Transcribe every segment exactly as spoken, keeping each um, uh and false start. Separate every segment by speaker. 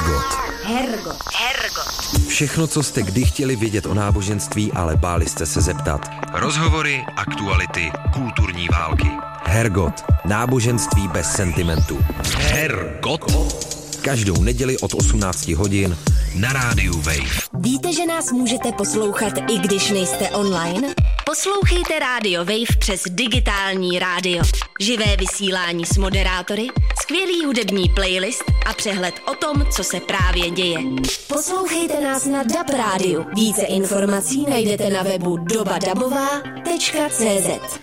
Speaker 1: Hergot.
Speaker 2: Hergot. Hergot.
Speaker 1: Všechno, co jste kdy chtěli vědět o náboženství, ale báli jste se zeptat. Rozhovory, aktuality, kulturní války. Hergot. Náboženství bez sentimentu. Hergot. Každou neděli od osmnácti hodin na rádiu Wave.
Speaker 2: Víte, že nás můžete poslouchat, i když nejste online? Poslouchejte rádio Wave přes digitální rádio. Živé vysílání s moderátory, skvělý hudební playlist a přehled o tom, co se právě děje. Poslouchejte nás na D A B rádiu. Více informací najdete na webu doba dabová tečka cé zet.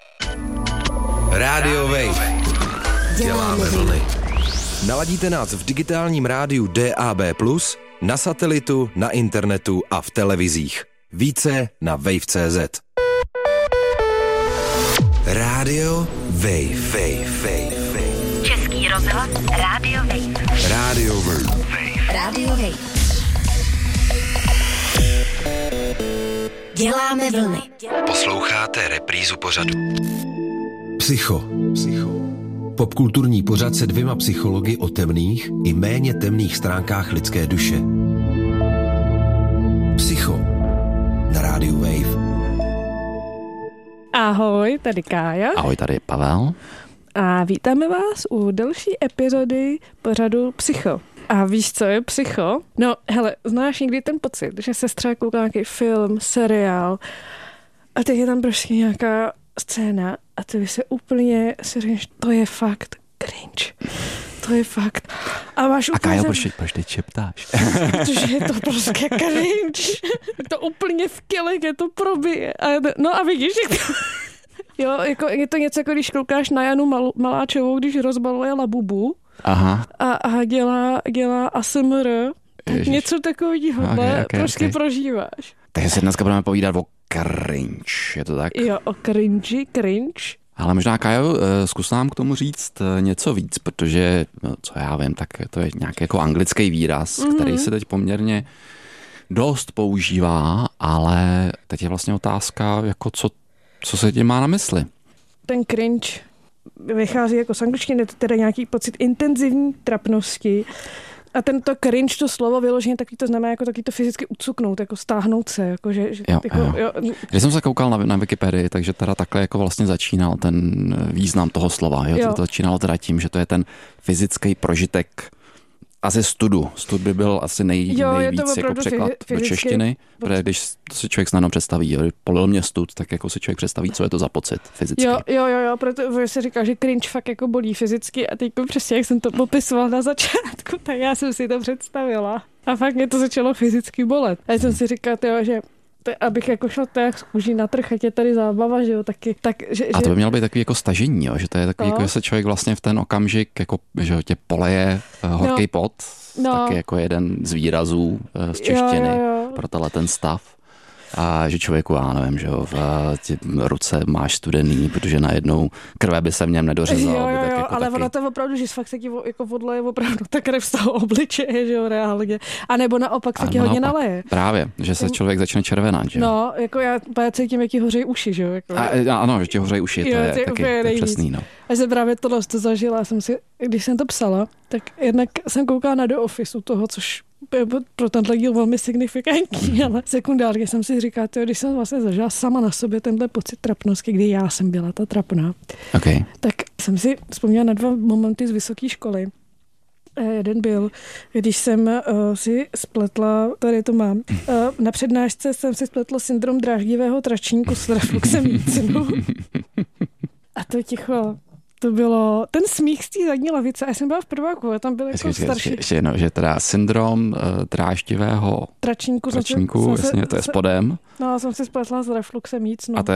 Speaker 1: Rádio Wave. Děláme vlny. Naladíte nás v digitálním rádiu D A B plus, na satelitu, na internetu a v televizích. Více na wave tečka cé zet. Rádio Wave. Wave, Wave, Wave.
Speaker 2: Český rozhlas Rádio Wave.
Speaker 1: Rádio Wave.
Speaker 2: Rádio Wave. Děláme vlny.
Speaker 1: Posloucháte reprízu pořadu. Psycho. Psycho. Popkulturní pořad se dvěma psychologi o temných i méně temných stránkách lidské duše. Psycho na rádiu Wave.
Speaker 3: Ahoj, tady Kája.
Speaker 4: Ahoj, tady Pavel.
Speaker 3: A vítáme vás u další epizody pořadu Psycho. A víš, co je psycho? No, hele, znáš někdy ten pocit, že se třeba kouká nějaký film, seriál a teď je tam prostě nějaká scéna a ty se úplně si říkáš, to je fakt cringe. To je fakt. A máš
Speaker 4: A
Speaker 3: úplně...
Speaker 4: Kájo, proč, proč teď šeptáš?
Speaker 3: Protože je to prostě cringe. To úplně v kilek, je to probije. A, no a vidíš, jak to... Jo, jako, je to něco, jako když koukáš na Janu Mal, Maláčovou, když rozbaluje labubu.
Speaker 4: Aha.
Speaker 3: A, a dělá, dělá A S M R. Tak něco takového
Speaker 4: okay, okay,
Speaker 3: prostě
Speaker 4: okay.
Speaker 3: prožíváš.
Speaker 4: Takže se dneska budeme povídat o cringe, je to tak?
Speaker 3: Jo, o cringe, cringe.
Speaker 4: Ale možná, Kájo, zkus nám k tomu říct něco víc, protože, no, co já vím, tak to je nějaký jako anglický výraz, mm-hmm. který se teď poměrně dost používá, ale teď je vlastně otázka, jako co, co se tím má na mysli.
Speaker 3: Ten cringe vychází jako z angličtiny, to teda nějaký pocit intenzivní trapnosti. A tento cringe, to slovo vyloženě, taky to znamená jako taky to fyzicky ucuknout, jako stáhnout se. Jako, že, že,
Speaker 4: jo,
Speaker 3: jako,
Speaker 4: jo.
Speaker 3: Jo.
Speaker 4: Když jsem se koukal na, na Wikipedii, takže teda takhle jako vlastně začínal ten význam toho slova. Jo? Jo. To začínalo teda tím, že to je ten fyzický prožitek a ze studu. Stud by byl asi nej,
Speaker 3: jo,
Speaker 4: nejvíc jako překlad fyzicky, do češtiny, protože když si člověk snadno představí, jo, polil mě stud, tak jako si člověk představí, co je to za pocit fyzicky.
Speaker 3: Jo, jo, jo, jo, protože se říká, že cringe fakt jako bolí fyzicky a teď přesně, jak jsem to popisoval na začátku, tak já jsem si to představila. A fakt mě to začalo fyzicky bolet. A já jsem si říkala, tyjo, že abych jako šla tak z kůží na trh, ať je tady zábava, že jo, taky. Tak, že,
Speaker 4: a to by mělo být takový jako stažení, jo, že to je takový, no. Jako, že se člověk vlastně v ten okamžik, jako, že tě poleje uh, horký no. pot, no. taky jako jeden z výrazů uh, z češtiny
Speaker 3: jo, jo, jo.
Speaker 4: pro tenhle ten stav. A že člověku, já nevím, že jo, v tě, ruce máš studený, protože najednou krve by se v něm nedořezala.
Speaker 3: Jo, jo,
Speaker 4: tak
Speaker 3: jo,
Speaker 4: jako
Speaker 3: ale
Speaker 4: taky...
Speaker 3: ono to opravdu, že fakt se ti jako odleje opravdu ta krev z toho obličeje, že jo, reálně. A nebo naopak se ti hodně
Speaker 4: naopak,
Speaker 3: naleje.
Speaker 4: Právě, že se člověk začne červenat, že jo.
Speaker 3: No, jako já cítím, jak ti hořejí uši, že jo. Jako.
Speaker 4: A, ano, že ti hořejí uši, to jo, je taky to je přesný, no.
Speaker 3: A jsem právě tohle to zažila, jsem si, když jsem to psala, tak jednak jsem koukala na The Office u toho, což pro tenhle díl velmi signifikantní, ale sekundárně jsem si říkala, tyjo, když jsem vlastně zažila sama na sobě tenhle pocit trapnosti, kdy já jsem byla ta trapná,
Speaker 4: okay.
Speaker 3: tak jsem si vzpomněla na dva momenty z vysoké školy. Jeden byl, když jsem uh, si spletla, tady to mám, uh, na přednášce jsem si spletla syndrom dráždivého tračníku s refluxemícinu. A to ticho... To bylo ten smích z té zadní lavice. A já jsem byla v prváku, a tam byl jako
Speaker 4: ještě,
Speaker 3: starší.
Speaker 4: Ještě, ještě jedno, že teda syndrom uh, dráždivého
Speaker 3: tračníku,
Speaker 4: tračníku
Speaker 3: jsem
Speaker 4: jasně,
Speaker 3: se,
Speaker 4: to je spodem.
Speaker 3: No, jsem si spletla s refluxem jícnu.
Speaker 4: A to je